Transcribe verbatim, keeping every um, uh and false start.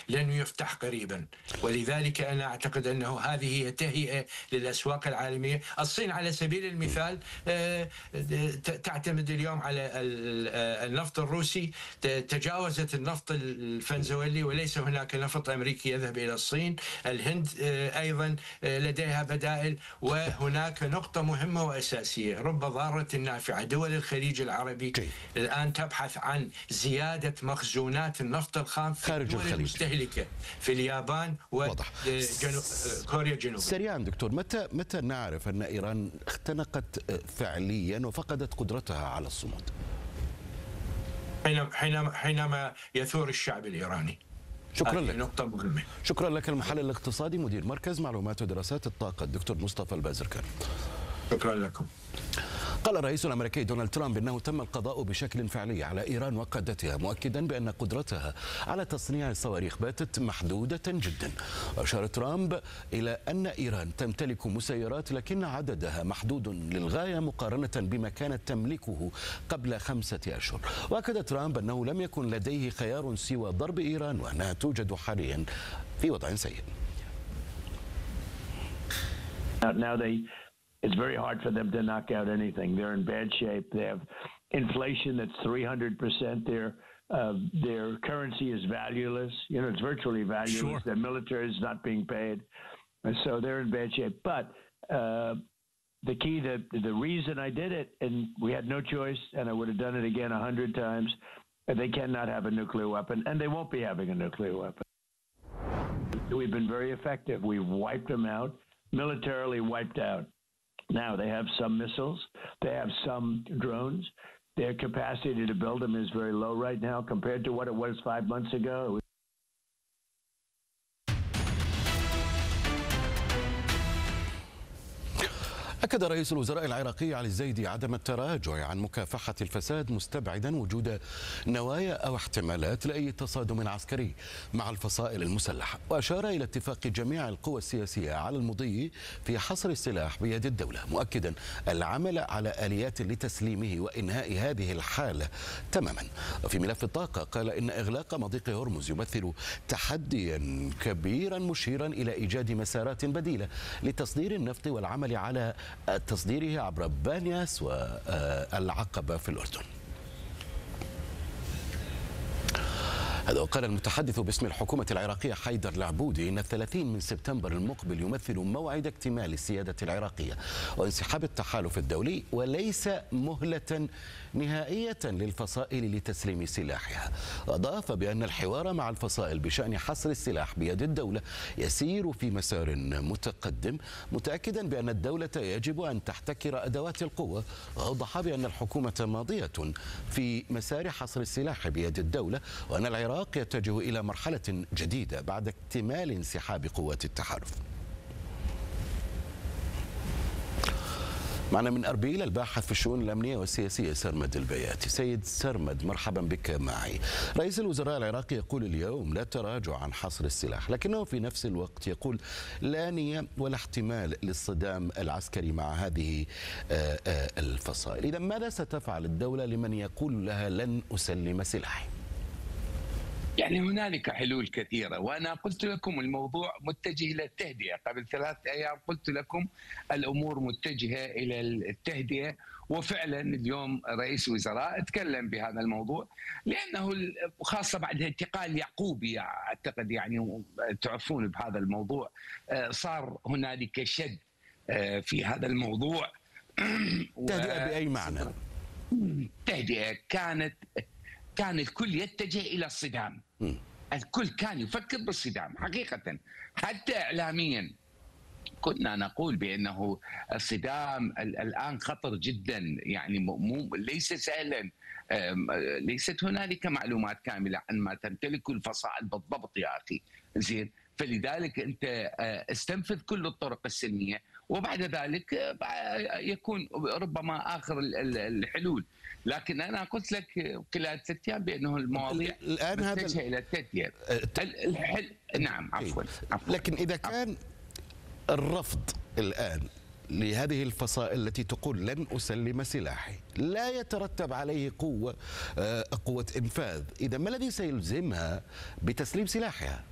لن يفتح قريبا. ولذلك أنا أعتقد أنه هذه هي تهيئة للأسواق العالمية. الصين على سبيل المثال تعتمد اليوم على النفط الروسي، تجاوزت النفط الفنزويلي وليس هناك نفط أمريكي يذهب إلى الصين. الهند أيضا لديها بدائل. وهناك نقطة مهمة وأساسية رب ضارة نافعة. دول الخليج العربي الآن تبحث عن زيادة مخزونات النفط الخام في خارج الدول الخليج المستهلكة في اليابان وكوريا الجنوبية. سريعا دكتور، متى متى نعرف أن إيران اختنقت فعليا وفقدت قدرتها على الصمود؟ حينما حينما يثور الشعب الإيراني. شكرا لك. نقطة مهمة. شكرا لك المحلل الاقتصادي مدير مركز معلومات ودراسات الطاقة الدكتور مصطفى البازركان. شكرا لكم. قال الرئيس الأمريكي دونالد ترامب إنه تم القضاء بشكل فعلي على إيران وقادتها، مؤكدا بأن قدرتها على تصنيع الصواريخ باتت محدودة جدا. وأشار ترامب إلى أن إيران تمتلك مسيرات لكن عددها محدود للغاية مقارنة بما كانت تملكه قبل خمسة أشهر. وأكد ترامب أنه لم يكن لديه خيار سوى ضرب إيران وأنها توجد حاليا في وضع سيء. Now they It's very hard for them to knock out anything. They're in bad shape. They have inflation that's three hundred percent. Their uh, their currency is valueless. You know, it's virtually valueless. Sure. Their military is not being paid, and so they're in bad shape. But uh, the key, the the reason I did it, and we had no choice, and I would have done it again a hundred times. They cannot have a nuclear weapon, and they won't be having a nuclear weapon. We've been very effective. We've wiped them out, militarily wiped out. Now they have some missiles, they have some drones. Their capacity to build them is very low right now compared to what it was five months ago. أكد رئيس الوزراء العراقي علي الزيدي عدم التراجع عن مكافحة الفساد، مستبعدا وجود نوايا أو احتمالات لأي تصادم عسكري مع الفصائل المسلحة. وأشار إلى اتفاق جميع القوى السياسية على المضي في حصر السلاح بيد الدولة، مؤكدا العمل على آليات لتسليمه وإنهاء هذه الحالة تماما. وفي ملف الطاقة قال إن إغلاق مضيق هرمز يمثل تحديا كبيرا، مشيرا إلى إيجاد مسارات بديلة لتصدير النفط والعمل على تصديره عبر بانياس والعقبة في الأردن. هذا وقال المتحدث باسم الحكومة العراقية حيدر العبودي إن الثلاثين من سبتمبر المقبل يمثل موعد اكتمال السيادة العراقية وانسحاب التحالف الدولي، وليس مهلة نهائية للفصائل لتسليم سلاحها. وأضاف بأن الحوار مع الفصائل بشأن حصر السلاح بيد الدولة يسير في مسار متقدم، متأكدا بأن الدولة يجب أن تحتكر أدوات القوة. وأوضح بأن الحكومة ماضية في مسار حصر السلاح بيد الدولة، وأن العراق يتجه إلى مرحلة جديدة بعد اكتمال انسحاب قوات التحالف. معنا من أربيل الباحث في الشؤون الأمنية والسياسية سرمد البياتي. سيد سرمد، مرحبا بك معي. رئيس الوزراء العراقي يقول اليوم لا تراجع عن حصر السلاح، لكنه في نفس الوقت يقول لا نية ولا احتمال للصدام العسكري مع هذه الفصائل. إذا ماذا ستفعل الدولة لمن يقول لها لن أسلم سلاحي؟ يعني هنالك حلول كثيرة، وأنا قلت لكم الموضوع متجه إلى التهدئة. قبل ثلاث أيام قلت لكم الأمور متجهة إلى التهدئة، وفعلا اليوم رئيس الوزراء تكلم بهذا الموضوع، لأنه خاصة بعد انتقال يعقوبي أعتقد يعني تعرفون بهذا الموضوع، صار هنالك شد في هذا الموضوع. تهدئة بأي معنى؟ تهدئة كانت كان الكل يتجه إلى الصدام، الكل كان يفكر بالصدام حقيقة. حتى إعلاميا كنا نقول بأنه الصدام الآن خطر جدا، يعني مو ليس سهلا، ليست هنالك معلومات كاملة عن ما تمتلك الفصائل بالضبط يا أخي، زين. فلذلك أنت استنفذ كل الطرق السلمية، وبعد ذلك يكون ربما آخر الحلول. لكن أنا قلت لك خلال ثلاث أيام بأنه المواضيع الآن هذا إلى التهدئة. الحل نعم عفوا لكن إذا كان الرفض الآن لهذه الفصائل التي تقول لن أسلم سلاحي لا يترتب عليه قوة قوة إنفاذ، إذا ما الذي سيلزمها بتسليم سلاحها؟